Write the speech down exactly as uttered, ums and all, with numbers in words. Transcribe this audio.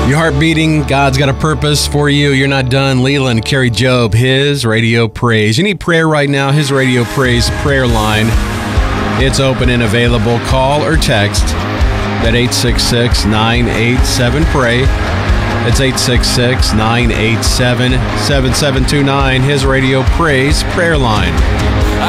Your heart beating, God's got a purpose for you. You're not done. Leland, Carrie Job, His Radio Praise. You need prayer right now, His Radio Praise prayer line. It's open and available. Call or text at eight six six, nine eight seven, pray. It's eight six six, nine eight seven, seven seven two nine. His Radio Praise prayer line.